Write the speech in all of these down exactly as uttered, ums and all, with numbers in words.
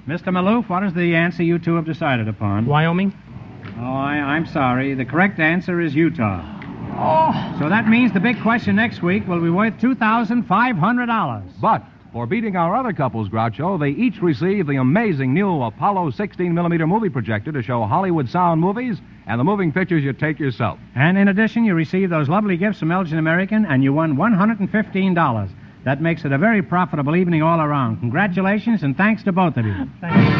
Mister Maloof, what is the answer you two have decided upon? Wyoming? Oh, I, I'm sorry. The correct answer is Utah. Oh. So that means the big question next week will be worth two thousand five hundred dollars. But for beating our other couples, Groucho, they each receive the amazing new Apollo sixteen millimeter movie projector to show Hollywood sound movies and the moving pictures you take yourself. And in addition, you receive those lovely gifts from Elgin American, and you won one hundred fifteen dollars. That makes it a very profitable evening all around. Congratulations, and thanks to both of you. Thank you.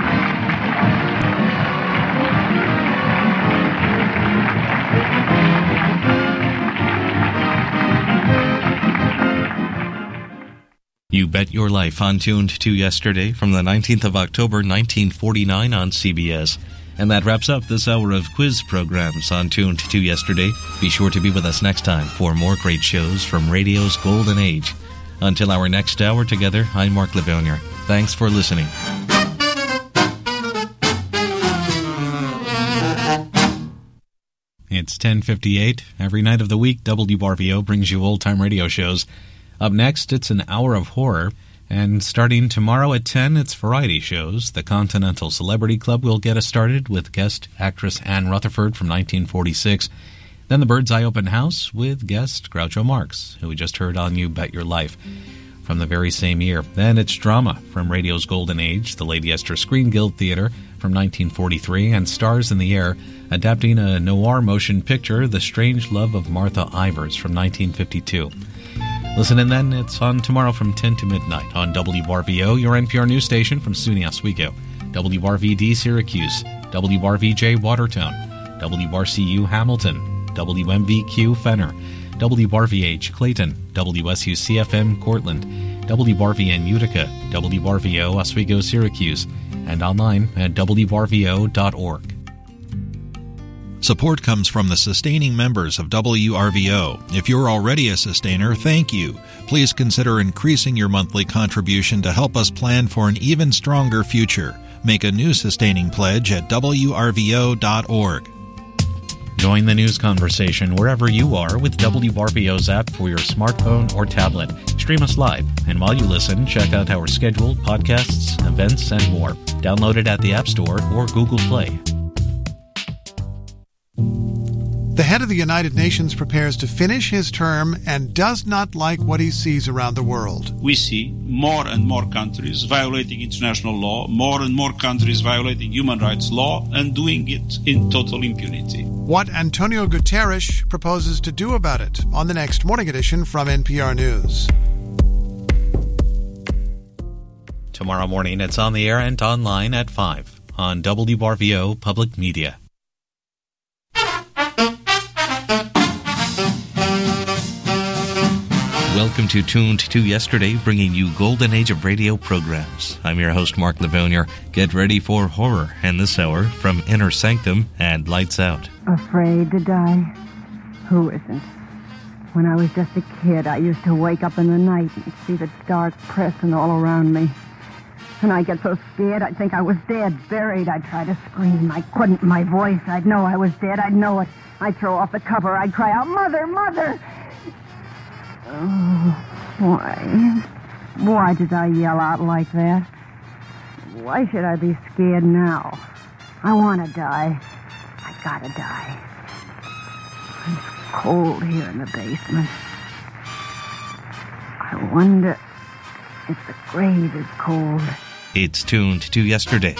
You Bet Your Life on Tuned to Yesterday from the nineteenth of October, nineteen forty-nine on C B S. And that wraps up this hour of quiz programs on Tuned to Yesterday. Be sure to be with us next time for more great shows from radio's golden age. Until our next hour together, I'm Mark Lavounier. Thanks for listening. It's ten fifty-eight. Every night of the week, W R V O brings you old-time radio shows. Up next, it's an hour of horror. And starting tomorrow at ten, it's variety shows. The Continental Celebrity Club will get us started with guest actress Anne Rutherford from nineteen forty-six. Then the Bird's Eye Open House with guest Groucho Marx, who we just heard on You Bet Your Life from the very same year. Then it's drama from radio's golden age, the Lady Esther Screen Guild Theater from nineteen forty-three, and Stars in the Air, adapting a noir motion picture, The Strange Love of Martha Ivers from nineteen fifty-two. Listen in then, it's on tomorrow from ten to midnight on W R V O, your N P R news station from SUNY Oswego, W R V D Syracuse, W R V J Watertown, W R C U Hamilton, W M V Q Fenner, W R V H Clayton, W S U C F M Cortland, W R V N Utica, W R V O Oswego Syracuse, and online at W R V O dot org. Support comes from the sustaining members of W R V O. If you're already a sustainer, thank you. Please consider increasing your monthly contribution to help us plan for an even stronger future. Make a new sustaining pledge at W R V O dot org. Join the news conversation wherever you are with W R V O's app for your smartphone or tablet. Stream us live, and while you listen, check out our scheduled podcasts, events, and more. Download it at the App Store or Google Play. The head of the United Nations prepares to finish his term and does not like what he sees around the world. We see more and more countries violating international law, more and more countries violating human rights law, and doing it in total impunity. What Antonio Guterres proposes to do about it on the next Morning Edition from N P R News. Tomorrow morning, it's on the air and online at five on W R V O Public Media. Welcome to Tuned to Yesterday, bringing you Golden Age of Radio programs. I'm your host, Mark Lavounier. Get ready for horror in this hour from Inner Sanctum and Lights Out. Afraid to die? Who isn't? When I was just a kid, I used to wake up in the night and see the dark pressing all around me. And I'd get so scared, I'd think I was dead, buried. I'd try to scream. I couldn't. My voice, I'd know I was dead. I'd know it. I'd throw off the cover. I'd cry out, Mother, Mother! Oh, why? Why did I yell out like that? Why should I be scared now? I want to die. I gotta die. It's cold here in the basement. I wonder if the grave is cold. It's Tuned to Yesterday.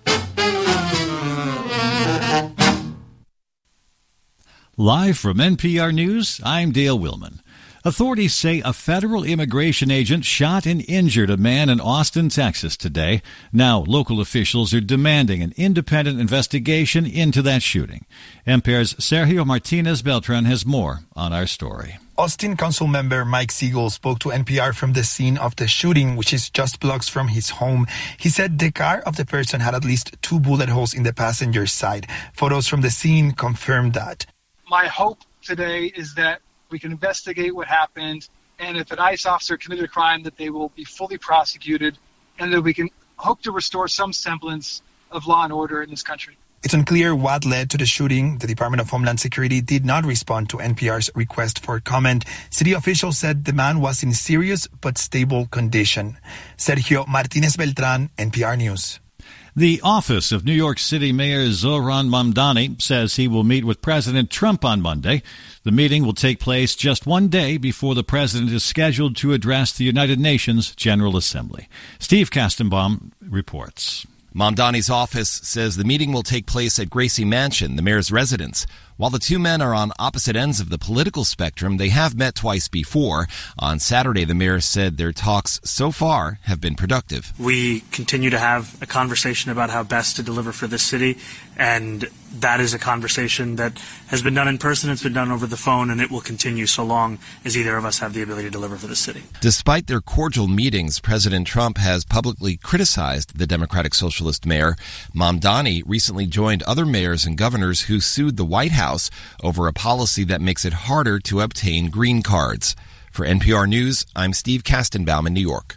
Live from N P R News, I'm Dale Willman. Authorities say a federal immigration agent shot and injured a man in Austin, Texas today. Now, local officials are demanding an independent investigation into that shooting. N P R's Sergio Martinez Beltran has more on our story. Austin Council member Mike Siegel spoke to N P R from the scene of the shooting, which is just blocks from his home. He said the car of the person had at least two bullet holes in the passenger side. Photos from the scene confirmed that. My hope today is that we can investigate what happened, and if an ICE officer committed a crime, that they will be fully prosecuted, and that we can hope to restore some semblance of law and order in this country. It's unclear what led to the shooting. The Department of Homeland Security did not respond to N P R's request for comment. City officials said the man was in serious but stable condition. Sergio Martinez Beltran, N P R News. The office of New York City Mayor Zohran Mamdani says he will meet with President Trump on Monday. The meeting will take place just one day before the president is scheduled to address the United Nations General Assembly. Steve Kastenbaum reports. Mamdani's office says the meeting will take place at Gracie Mansion, the mayor's residence. While the two men are on opposite ends of the political spectrum, they have met twice before. On Saturday, the mayor said their talks so far have been productive. We continue to have a conversation about how best to deliver for this city, and that is a conversation that has been done in person, it's been done over the phone, and it will continue so long as either of us have the ability to deliver for the city. Despite their cordial meetings, President Trump has publicly criticized the Democratic Socialist mayor. Mamdani recently joined other mayors and governors who sued the White House over a policy that makes it harder to obtain green cards. For N P R News, I'm Steve Kastenbaum in New York.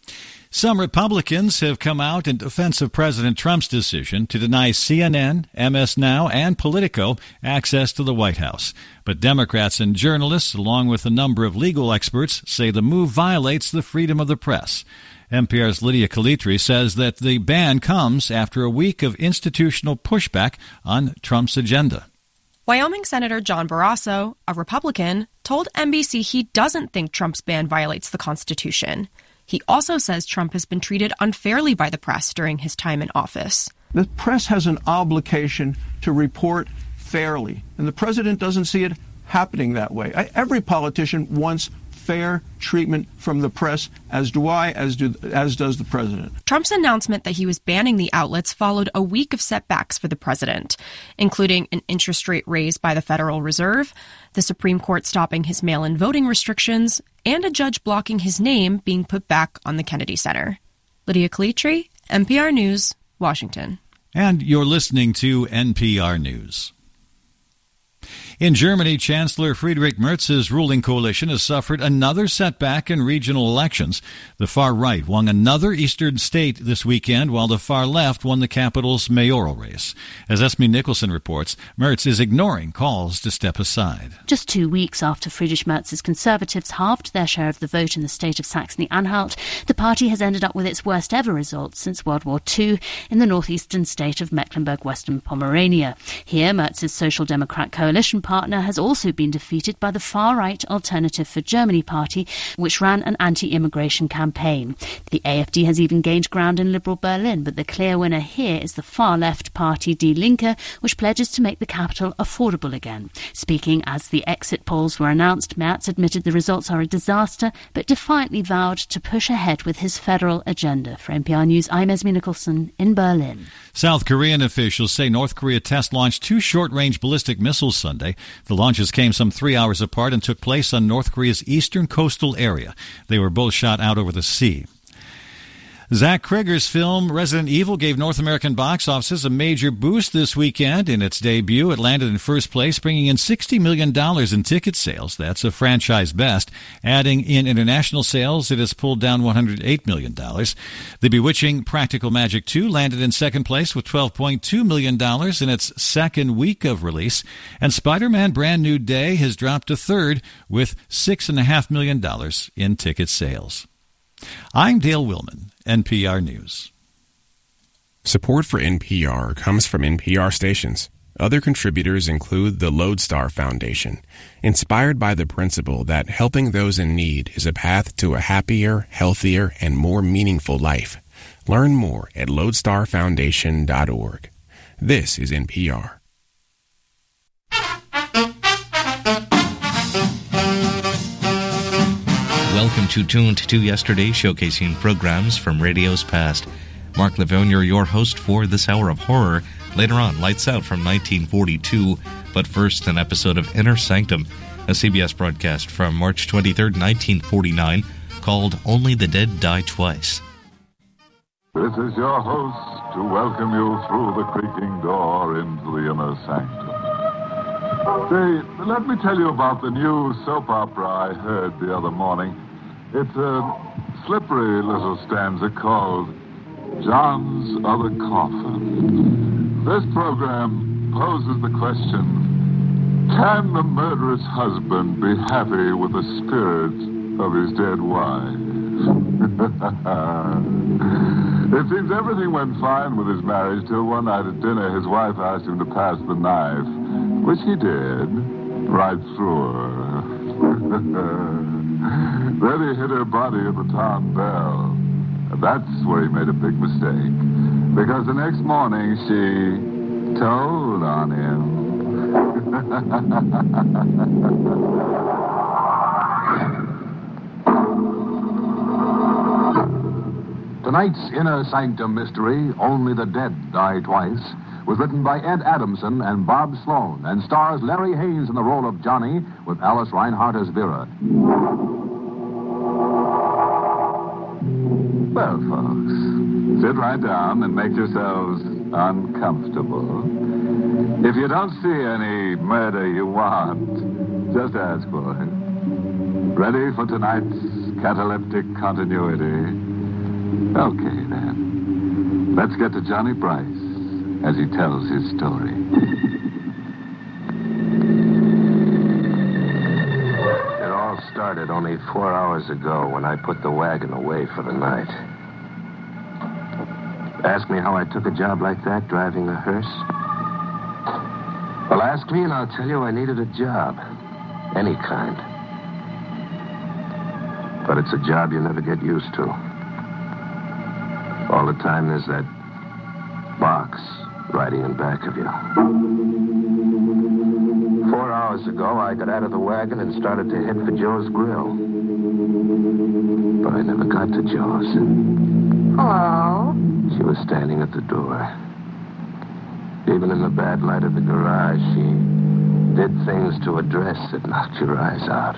Some Republicans have come out in defense of President Trump's decision to deny C N N, M S Now, and Politico access to the White House. But Democrats and journalists, along with a number of legal experts, say the move violates the freedom of the press. N P R's Lydia Calitri says that the ban comes after a week of institutional pushback on Trump's agenda. Wyoming Senator John Barrasso, a Republican, told N B C he doesn't think Trump's ban violates the Constitution. He also says Trump has been treated unfairly by the press during his time in office. The press has an obligation to report fairly, and the president doesn't see it happening that way. I, every politician wants fair treatment from the press, as do I, as do as does the president. Trump's announcement that he was banning the outlets followed a week of setbacks for the president, including an interest rate raise by the Federal Reserve, the Supreme Court stopping his mail-in voting restrictions, and a judge blocking his name being put back on the Kennedy Center. Lydia Calitri, N P R News, Washington. And you're listening to N P R News. In Germany, Chancellor Friedrich Merz's ruling coalition has suffered another setback in regional elections. The far right won another eastern state this weekend, while the far left won the capital's mayoral race. As Esme Nicholson reports, Merz is ignoring calls to step aside. Just two weeks after Friedrich Merz's Conservatives halved their share of the vote in the state of Saxony-Anhalt, the party has ended up with its worst ever result since World War Two in the northeastern state of Mecklenburg-Western Pomerania. Here, Merz's Social Democrat coalition partner has also been defeated by the far-right Alternative for Germany party, which ran an anti-immigration campaign. The A F D has even gained ground in liberal Berlin, but the clear winner here is the far-left party Die Linke, which pledges to make the capital affordable again. Speaking as the exit polls were announced, Merz admitted the results are a disaster, but defiantly vowed to push ahead with his federal agenda. For N P R News, I'm Esme Nicholson in Berlin. South Korean officials say North Korea test-launched two short-range ballistic missiles Sunday. The launches came some three hours apart and took place on North Korea's eastern coastal area. They were both shot out over the sea. Zach Krieger's film Resident Evil gave North American box offices a major boost this weekend. In its debut, it landed in first place, bringing in sixty million dollars in ticket sales. That's a franchise best. Adding in international sales, it has pulled down one hundred eight million dollars. The bewitching Practical Magic two landed in second place with twelve point two million dollars in its second week of release. And Spider-Man Brand New Day has dropped to third with six point five million dollars in ticket sales. I'm Dale Willman, N P R News. Support for N P R comes from N P R stations. Other contributors include the Lodestar Foundation, inspired by the principle that helping those in need is a path to a happier, healthier, and more meaningful life. Learn more at lodestar foundation dot org. This is N P R. Welcome to Tuned to Yesterday, showcasing programs from radio's past. Mark Livonia, your host for this hour of horror. Later on, Lights Out from nineteen forty-two. But first, an episode of Inner Sanctum, a C B S broadcast from March twenty-third, nineteen forty-nine, called Only the Dead Die Twice. This is your host to welcome you through the creaking door into the Inner Sanctum. Say, let me tell you about the new soap opera I heard the other morning. It's a slippery little stanza called John's Other Coffin. This program poses the question, can the murderous husband be happy with the spirit of his dead wife? It seems everything went fine with his marriage till one night at dinner his wife asked him to pass the knife, which he did, right through her. Then he hit her body at the town bell. That's where he made a big mistake, because the next morning she told on him. Tonight's Inner Sanctum mystery, Only the Dead Die Twice, was written by Ed Adamson and Bob Sloan and stars Larry Haynes in the role of Johnny with Alice Reinhardt as Vera. Well, folks, sit right down and make yourselves uncomfortable. If you don't see any murder you want, just ask for it. Ready for tonight's cataleptic continuity? Okay, then. Let's get to Johnny Bryce as he tells his story. It all started only four hours ago when I put the wagon away for the night. Ask me how I took a job like that, driving a hearse? Well, ask me and I'll tell you I needed a job. Any kind. But it's a job you never get used to. All the time there's that box riding in back of you. Four hours ago, I got out of the wagon and started to head for Joe's Grill. But I never got to Joe's. Hello? She was standing at the door. Even in the bad light of the garage, she did things to a dress that knocked your eyes out.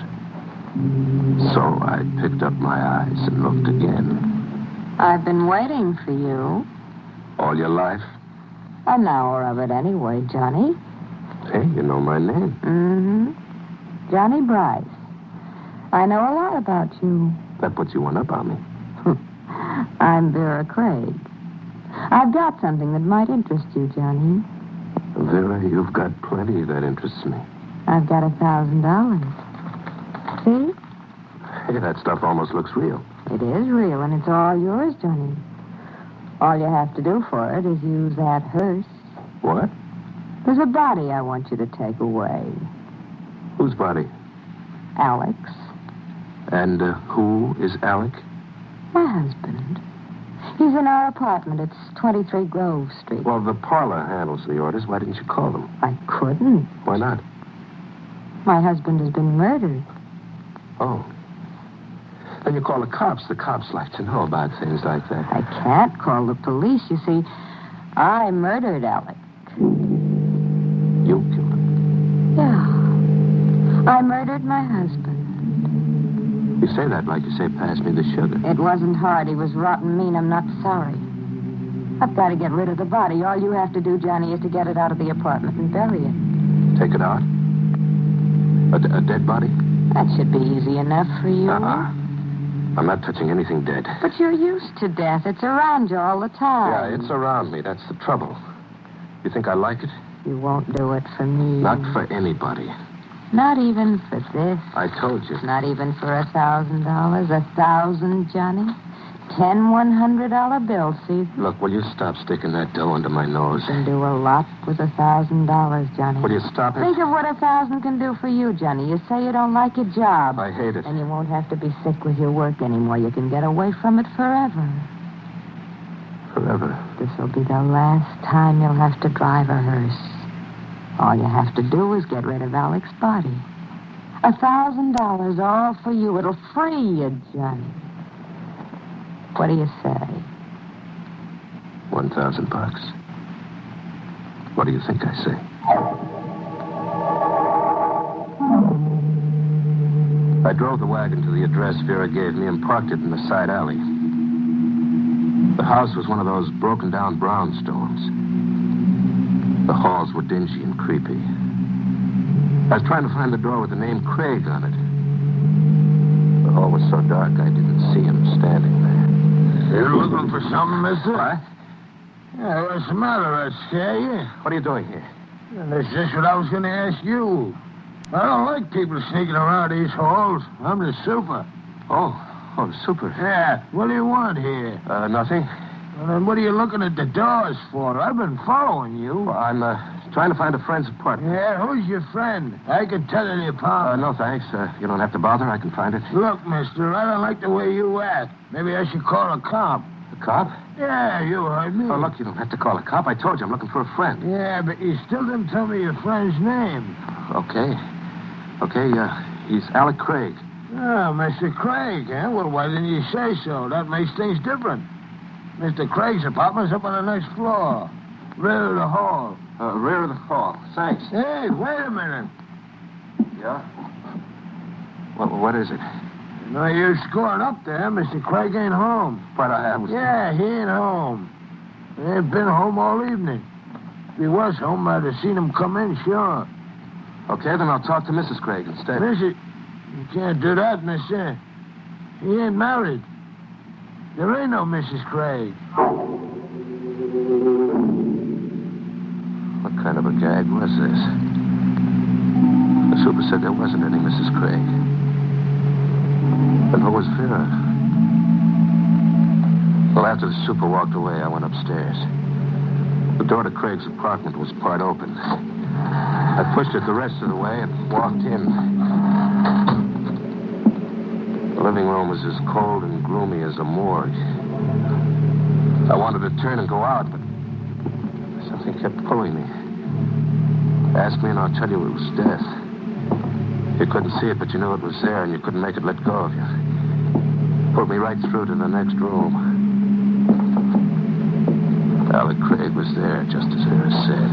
So I picked up my eyes and looked again. I've been waiting for you. All your life? An hour of it anyway, Johnny. Hey, you know my name. Mm-hmm. Johnny Bryce. I know a lot about you. That puts you one up on me. I'm Vera Craig. I've got something that might interest you, Johnny. Vera, you've got plenty that interests me. I've got a thousand dollars. See? Hey, that stuff almost looks real. It is real, and it's all yours, Johnny. All you have to do for it is use that hearse. What? There's a body I want you to take away. Whose body? Alex. And uh, who is Alec? My husband. He's in our apartment. It's twenty-three Grove Street. Well, the parlor handles the orders. Why didn't you call them? I couldn't. Why not? My husband has been murdered. Oh. Then you call the cops. The cops like to know about things like that. I can't call the police. You see, I murdered Alec. You killed him? Yeah. I murdered my husband. You say that like you say, pass me the sugar. It wasn't hard. He was rotten mean. I'm not sorry. I've got to get rid of the body. All you have to do, Johnny, is to get it out of the apartment and bury it. Take it out? A, d- a dead body? That should be easy enough for you. Uh-uh. I'm not touching anything dead. But you're used to death. It's around you all the time. Yeah, it's around me. That's the trouble. You think I like it? You won't do it for me. Not for anybody. Not even for this. I told you. Not even for a thousand dollars. A thousand, Johnny. Ten one hundred dollar bills, see? Look, will you stop sticking that dough under my nose? You can do a lot with a thousand dollars, Johnny. Will you stop it? Think of what a thousand can do for you, Johnny. You say you don't like your job. I hate it. And you won't have to be sick with your work anymore. You can get away from it forever. Forever? This will be the last time you'll have to drive a hearse. All you have to do is get rid of Alec's body. A thousand dollars all for you. It'll free you, Johnny. What do you say? One thousand bucks. What do you think I say? I drove the wagon to the address Vera gave me and parked it in the side alley. The house was one of those broken-down brownstones. The halls were dingy and creepy. I was trying to find the door with the name Craig on it. The hall was so dark I didn't see him standing there. You looking for something, mister? What? Yeah, what's the matter? I scare you? What are you doing here? And that's just what I was going to ask you. I don't like people sneaking around these halls. I'm the super. Oh, oh, the super. Yeah, what do you want here? Uh, nothing. Well, then what are you looking at the doors for? I've been following you. Well, I'm, uh, trying to find a friend's apartment. Yeah, who's your friend? I can tell you the apartment. Uh, no, thanks. Uh, you don't have to bother. I can find it. Look, mister, I don't like the way you act. Maybe I should call a cop. A cop? Yeah, you heard me. Oh, look, you don't have to call a cop. I told you I'm looking for a friend. Yeah, but you still didn't tell me your friend's name. Okay. Okay, uh, he's Alec Craig. Oh, Mister Craig, eh? Well, why didn't you say so? That makes things different. Mister Craig's apartment's up on the next floor. Rear of the hall. Uh, rear of the hall. Thanks. Hey, wait a minute. Yeah? What, what is it? No use going up there. Mister Craig ain't home. But I was... Yeah, he ain't home. He ain't been home all evening. If he was home, I'd have seen him come in, sure. Okay, then I'll talk to Missus Craig instead. Missus You can't do that, mister. He ain't married. There ain't no Missus Craig. What kind of a gag was this? The super said there wasn't any Missus Craig. Then who was Vera? Well, after the super walked away, I went upstairs. The door to Craig's apartment was part open. I pushed it the rest of the way and walked in. The living room was as cold and gloomy as a morgue. I wanted to turn and go out, but something kept pulling me. Ask me and I'll tell you it was death. You couldn't see it, but you knew it was there, and you couldn't make it let go of you. Pulled me right through to the next room. Alec Craig was there, just as Vera said.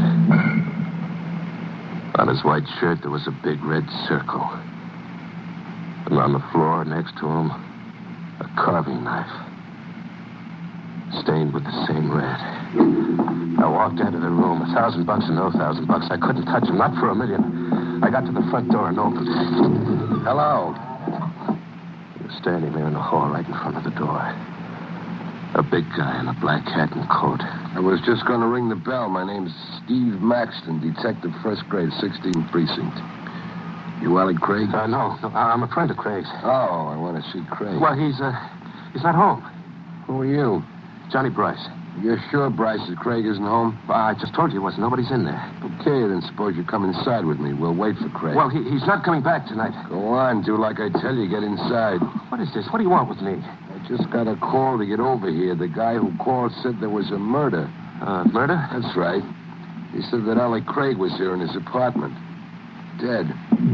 On his white shirt, there was a big red circle. And on the floor next to him, a carving knife. Stained with the same red. I walked out of the room. A thousand bucks and no thousand bucks. I couldn't touch him, not for a million. I got to the front door and opened it. Hello. He was standing there in the hall right in front of the door. A big guy in a black hat and coat. I was just going to ring the bell. My name's Steve Maxton, detective first grade, sixteenth precinct. You Alec Craig? Uh, no, no, I'm a friend of Craig's. Oh, I want to see Craig. Well, he's, uh, he's not home. Who are you? Johnny Bryce. You're sure Bryce that Craig isn't home? Well, I just told you he wasn't. Nobody's in there. Okay, then suppose you come inside with me. We'll wait for Craig. Well, he, he's not coming back tonight. Go on, do like I tell you. Get inside. What is this? What do you want with me? I just got a call to get over here. The guy who called said there was a murder. Uh, murder? That's right. He said that Alec Craig was here in his apartment. Dead.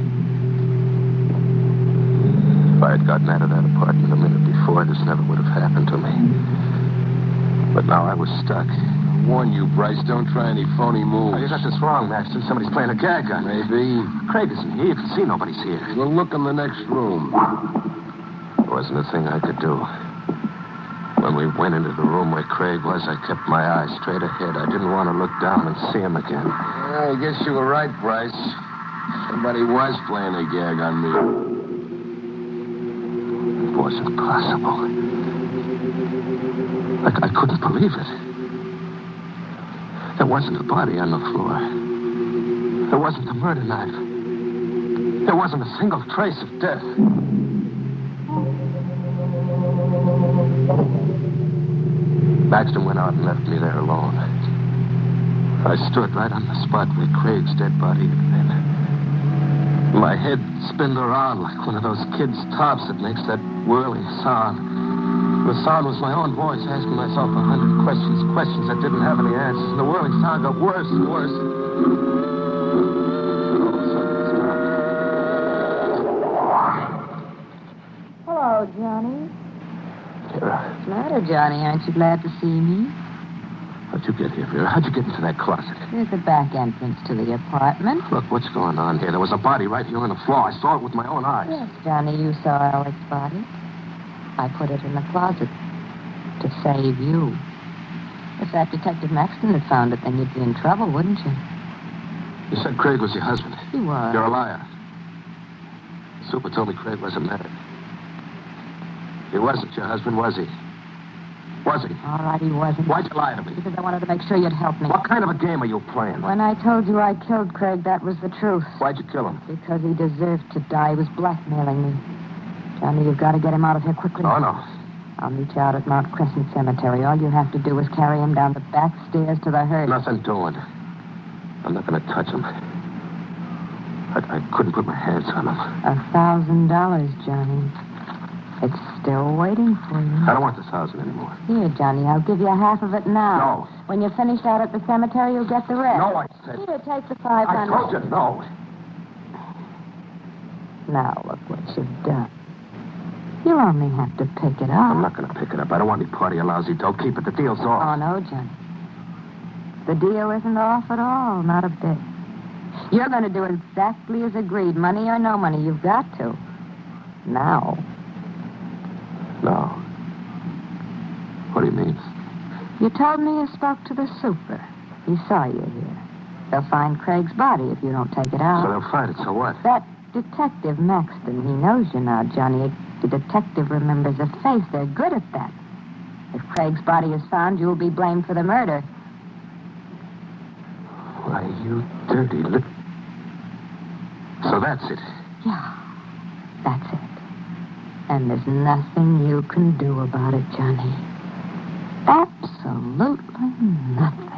If I had gotten out of that apartment a minute before, this never would have happened to me. But now I was stuck. I warn you, Bryce, don't try any phony moves. Oh, you got this wrong, Maxton. Somebody's playing a gag on me. Maybe. Craig isn't here. You can see nobody's here. Well, look in the next room. There wasn't a thing I could do. When we went into the room where Craig was, I kept my eyes straight ahead. I didn't want to look down and see him again. Yeah, I guess you were right, Bryce. Somebody was playing a gag on me. It wasn't possible. I, I couldn't believe it. There wasn't a body on the floor. There wasn't a murder knife. There wasn't a single trace of death. Baxton went out and left me there alone. I stood right on the spot where Craig's dead body had been. My head spinned around like one of those kids' tops that makes that whirling sound. The sound was my own voice asking myself a hundred questions, questions that didn't have any answers. And the whirling sound got worse and worse. Hello, Johnny. Vera. What's the matter, Johnny? Aren't you glad to see me? How'd you get here, Vera? How'd you get into that closet? There's the back entrance to the apartment. Look, what's going on here? There was a body right here on the floor. I saw it with my own eyes. Yes, Johnny, you saw Alec's body. I put it in the closet to save you. If that Detective Maxton had found it, then you'd be in trouble, wouldn't you? You said Craig was your husband. He was. You're a liar. The super told me Craig wasn't married. He wasn't your husband, was he? Was he? All right, he wasn't. Why'd you lie to me? Because I wanted to make sure you'd help me. What kind of a game are you playing? When I told you I killed Craig, that was the truth. Why'd you kill him? Because he deserved to die. He was blackmailing me. Johnny, you've got to get him out of here quickly. Oh, no. I'll meet you out at Mount Crescent Cemetery. All you have to do is carry him down the back stairs to the hearse. Nothing doing. I'm not going to touch him. I, I couldn't put my hands on him. A thousand dollars, Johnny. It's still waiting for you. I don't want this thousand anymore. Here, Johnny, I'll give you half of it now. No. When you're finished out at the cemetery, you'll get the rest. No, I said... Here, take the five hundred. I told you no. Now, look what you've done. You only have to pick it up. I'm not going to pick it up. I don't want any part of your lousy dough. Keep it. The deal's off. Oh, no, Johnny. The deal isn't off at all. Not a bit. You're going to do exactly as agreed. Money or no money. You've got to. Now. No. What do you mean? You told me you spoke to the super. He saw you here. They'll find Craig's body if you don't take it out. So they'll find it. So what? That Detective Maxton, he knows you now, Johnny. The detective remembers a face. They're good at that. If Craig's body is found, you'll be blamed for the murder. Why, you dirty little... So that's it. Yeah, that's it. And there's nothing you can do about it, Johnny. Absolutely nothing.